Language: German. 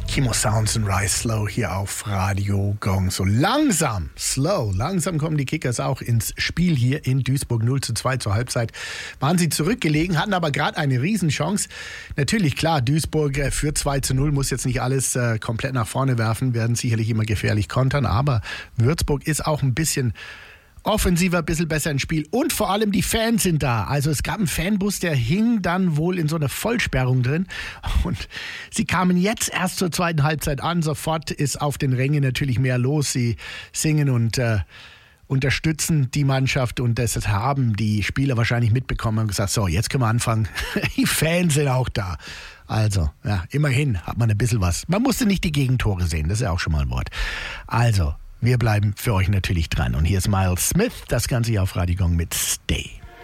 Kimo Sounds and Rise Slow hier auf Radio Gong. So langsam kommen die Kickers auch ins Spiel hier in Duisburg. 0:2 zur Halbzeit waren sie zurückgelegen, hatten aber gerade eine Riesenchance. Natürlich, klar, Duisburg führt 2:0, muss jetzt nicht alles komplett nach vorne werfen, werden sicherlich immer gefährlich kontern, aber Würzburg ist auch ein bisschen offensiver, ein bisschen besser ins Spiel. Und vor allem die Fans sind da. Also es gab einen Fanbus, der hing dann wohl in so einer Vollsperrung drin. Und sie kamen jetzt erst zur zweiten Halbzeit an. Sofort ist auf den Rängen natürlich mehr los. Sie singen und unterstützen die Mannschaft. Und das haben die Spieler wahrscheinlich mitbekommen und gesagt, so, jetzt können wir anfangen. Die Fans sind auch da. Also, ja, immerhin hat man ein bisschen was. Man musste nicht die Gegentore sehen. Das ist ja auch schon mal ein Wort. Also, wir bleiben für euch natürlich dran. Und hier ist Miles Smith, das Ganze hier auf Radio Gong mit Stay.